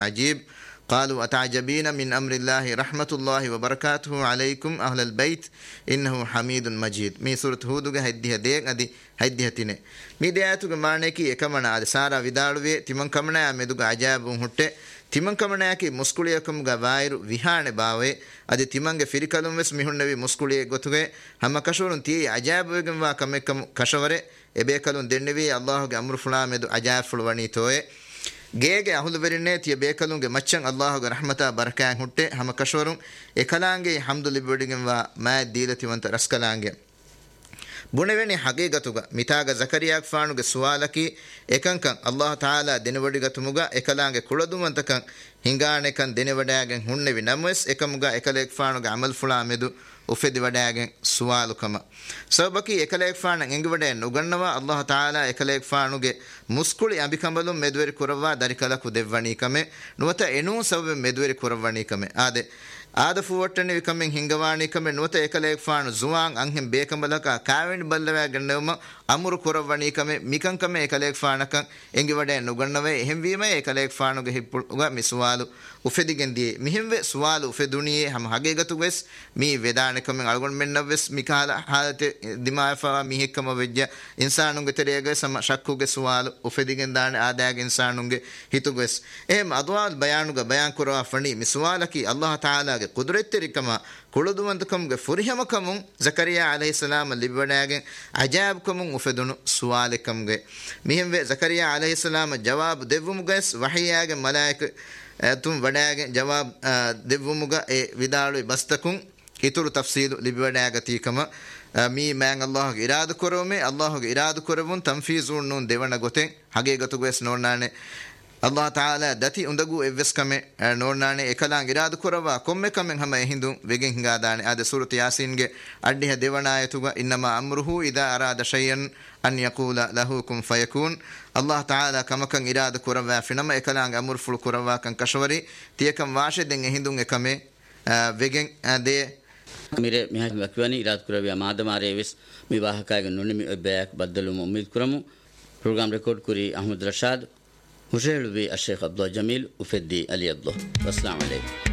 عجيب قالوا أتعجبين من أمر الله رحمة الله وبركاته عليكم أهل البيت إنه حميد مجيد مي سورة هود هديها ديك أدي هديها تينه مي دياتوغ معنيكي يكمنا أدي سارا وداروي تيمن كمنا مدوغ عجاب هوته තිමන් කමනායකි මුස්කුලියකම් ගවයිරු විහානේ බාවේ අද තිමන්ගේ ෆිරිකලුම් වෙස් මිහුන්නවි මුස්කුලිය ගොතුගේ හැම කෂවරුන් තියේ අජාබවෙගම් වා කමෙක්කම කෂවරේ එබේකලුන් දෙන්නවි අල්ලාහගේ අම්රු ෆුලා මෙදු අජාබ් ෆුලවණී තෝයේ ගේගේ අහුල වෙරින්නේ තිය බේකලුන්ගේ මච්චන් අල්ලාහගේ රහමතා බරකාන් හුට්ටේ හැම කෂවරුන් එකලාංගේ හම්දු ලිබෙඩිගම් වා මෑ දීලතිවන්ත රස්කලාංගේ බුණෙවෙනි හගීගතුග මිතාග ජකරියාක් ෆානුගේ සුවාලකි එකංකන් අල්ලාහ් තාලා දෙනවඩිගතුමුග එකලාංගේ කුලදුමන්තකන් හිඟානෙකන් දෙනවඩාගෙන් හුන්නෙවි නම්වස් එකමුග එකලෙක් ෆානුගේ අමල් ෆුලා මෙදු උෆෙදි වඩාගෙන් සුවාලුකම සබකි එකලෙක් ෆානන් එංගවඩේ නුගන්නවා අල්ලාහ් තාලා එකලෙක් ෆානුගේ මුස්කුලි අඹිකඹලුම් මෙදවරි කුරවා දරිකලකු දෙවණීකමේ නුවත එනු සබ මෙදවරි කුරවණීකමේ ආදේ ආදෆු වට්ටනේ විකමෙන් හිඟවාණීකමේ නුවත එකලෙක් ෆානු zuwan anhem bekambalaka කාවෙන් බල්ලවා ගන්නවම අමුරු කුරවණීකමේ මිකංකමේ එකලෙක් ෆානකන් එංගවඩේ නුගන්නවේ එහෙම් වීමේ එකලෙක් ෆානුගේ හිප්පුග මිසවාලු උෆෙදිගෙන් දී මිහිම්වෙ සුවාලු උෆෙදුනියේ හැම හගේගතු වෙස් මී වේදානකමෙන් අල්ගොන් මෙන්නවෙස් මිකාල හාලතේ දිමාෆා මිහෙක්කම වෙජ්ජ ඉන්සානුගේ තරේගේ සම ශක්කුගේ සුවාලු උෆෙදිගෙන් දාන ආදාගේ ඉන්සානුගේ හිතුගෙස් එහෙම අදවාල් බයානුගේ බයන් කරවා ෆණි මිසවාලකි අල්ලාහ් තාලාගේ කුදරෙත්තරිකම කුළුදුවන්තකම්ගේ ෆුරිහමකමුන් ජකරියා අලයිහිස්සලාම ලිබවඩාගෙන් අජාබ්කමුන් උෆෙදුණු සුවාලකම්ගේ මිහිම්වෙ ජකරියා අලයිහිස්සලාම ජවාබ් දෙවමුගස් වහියාගේ මලායික තුම් වඩාගෙන් ජවාබ් දෙවමුග ඒ විදාළුයි බස්තකුන් ඉතුරු තෆ්සීල් ලිබවඩාගතීකම මී මෑන් අල්ලාහගේ ඉරාද කරොමේ අල්ලාහගේ ඉරාද කරවුන් තම්ෆීසුන් නුන් දෙවන ගොතෙන් හගේ ගතුගස් නෝනානේ Allah Ta'ala dati undagu evves kame nornane ekalang iradu korava komme kamen hama hindun vegen hinga dane ade surat yasin ge addiha devana ayatuga innama amruhu idha arada shay'an an yaqula lahu kun fayakun Allah Ta'ala kamakan iradu korava finama ekalang amur ful korava kan kashwari tiyekam washe den hindun ekame vegen de mire mihak wakwani iradu korava madamare vis mivahakaga nunimi bayak badalum ummid kuramu program record kuri Ahmad Rashad مشاهد الشيخ عبد الله جميل وفدي علي الله والسلام عليكم